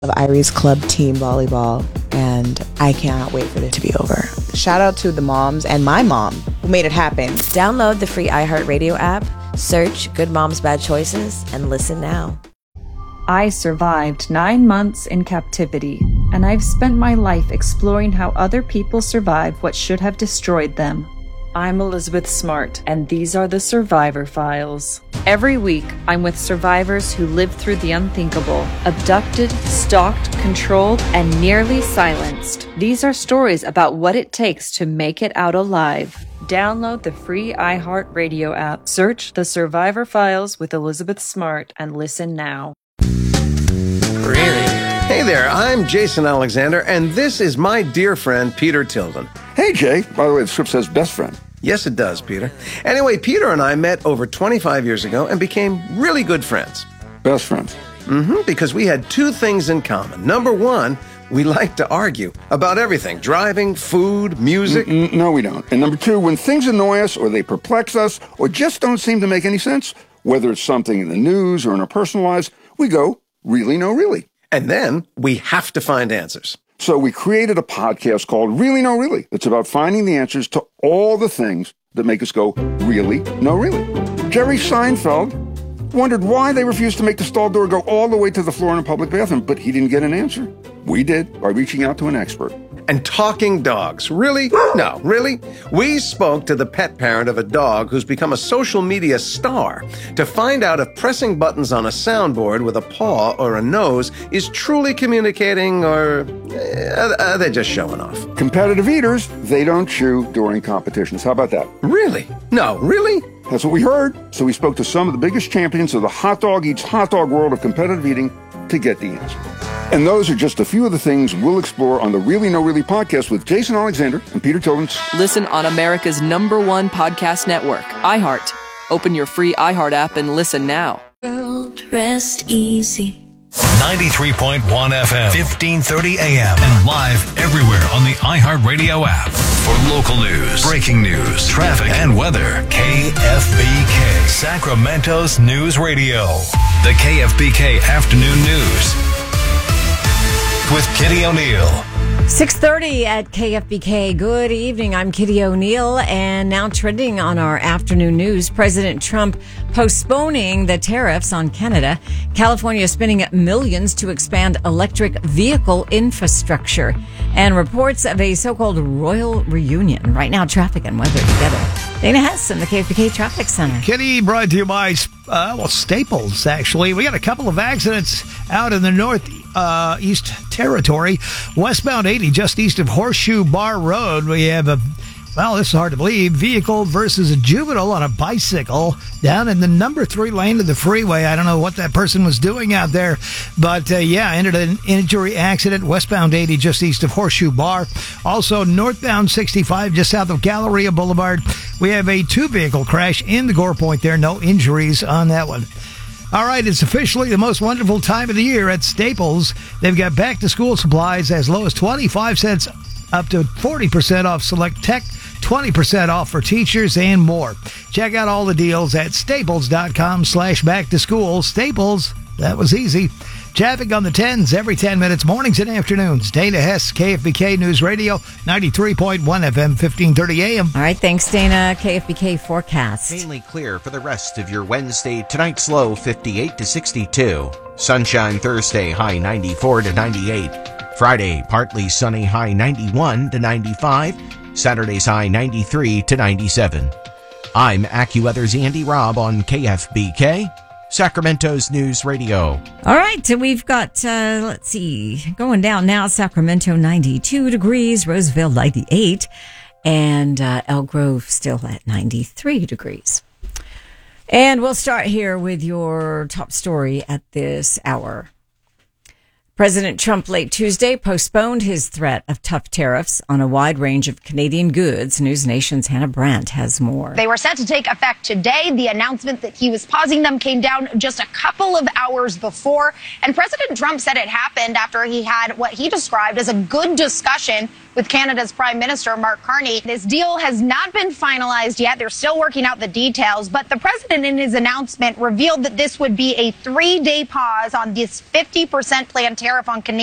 of Iris Club team volleyball, and I cannot wait for it to be over. Shout out to the moms and my mom who made it happen. Download the free iHeartRadio app, search Good Moms Bad Choices, and listen now. I survived 9 months in captivity, and I've spent my life exploring how other people survive what should have destroyed them. I'm Elizabeth Smart, and these are the Survivor Files. Every week, I'm with survivors who lived through the unthinkable, abducted, stalked, controlled, and nearly silenced. These are stories about what it takes to make it out alive. Download the free iHeartRadio app, search The Survivor Files with Elizabeth Smart, and listen now. Really? Hey there, I'm Jason Alexander, and this is my dear friend, Peter Tilden. Hey, Jay. By the way, the script says best friend. Yes, it does, Peter. Anyway, Peter and I met over 25 years ago and became really good friends. Best friends. Because we had two things in common. Number one, we like to argue about everything. Driving, food, music. No, we don't. And number two, when things annoy us or they perplex us or just don't seem to make any sense, whether it's something in the news or in our personal lives, we go, really, no, really. And then we have to find answers. So we created a podcast called Really No Really. It's about finding the answers to all the things that make us go, really, no, really. Jerry Seinfeld wondered why they refused to make the stall door go all the way to the floor in a public bathroom, but he didn't get an answer. We did by reaching out to an expert. And talking dogs. Really? No, really? We spoke to the pet parent of a dog who's become a social media star to find out if pressing buttons on a soundboard with a paw or a nose is truly communicating, or are they just showing off? Competitive eaters, they don't chew during competitions. How about that? Really? No, really? That's what we heard. So we spoke to some of the biggest champions of the hot dog eats hot dog world of competitive eating to get the answer. And those are just a few of the things we'll explore on the Really No Really podcast with Jason Alexander and Peter Tilden. Listen on America's #1 podcast network, iHeart. Open your free iHeart app and listen now. World rest easy. 93.1 FM, 1530 AM, and live everywhere on the iHeartRadio app. For local news, breaking news, traffic, and weather, KFBK, Sacramento's News Radio. The KFBK Afternoon News with Kitty O'Neill. 6:30 at KFBK. Good evening. I'm Kitty O'Neill, and now trending on our afternoon news, President Trump postponing the tariffs on Canada. California spending millions to expand electric vehicle infrastructure, and reports of a so-called royal reunion. Right now, traffic and weather together. Dana Hess in the KFBK Traffic Center. Kitty, brought to you by, Staples, actually. We got a couple of accidents out in the northeast territory. Westbound 80, just east of Horseshoe Bar Road. We have this is hard to believe, vehicle versus a juvenile on a bicycle down in the number 3 lane of the freeway. I don't know what that person was doing out there, but ended an injury accident. Westbound 80, just east of Horseshoe Bar. Also, northbound 65, just south of Galleria Boulevard. We have a 2-vehicle crash in the Gore Point there. No injuries on that one. All right, it's officially the most wonderful time of the year at Staples. They've got back-to-school supplies as low as 25 cents up to 40% off select tech, 20% off for teachers, and more. Check out all the deals at staples.com/back-to-school. Staples, that was easy. Traffic on the 10s every 10 minutes, mornings and afternoons. Dana Hess, KFBK News Radio, 93.1 FM, 1530 AM. All right, thanks, Dana. KFBK forecast. Mainly clear for the rest of your Wednesday. Tonight's low 58 to 62. Sunshine Thursday, high 94 to 98. Friday, partly sunny, high 91 to 95. Saturday's high 93 to 97. I'm AccuWeather's Andy Robb on KFBK, Sacramento's News Radio. All right, we've got, going down now, Sacramento 92 degrees, Roseville 98, and Elk Grove still at 93 degrees. And we'll start here with your top story at this hour. President Trump late Tuesday postponed his threat of tough tariffs on a wide range of Canadian goods. News Nation's Hannah Brandt has more. They were set to take effect today. The announcement that he was pausing them came down just a couple of hours before. And President Trump said it happened after he had what he described as a good discussion with Canada's Prime Minister, Mark Carney. This deal has not been finalized yet. They're still working out the details, but the president in his announcement revealed that this would be a 3-day pause on this 50% planned tariff on Canadian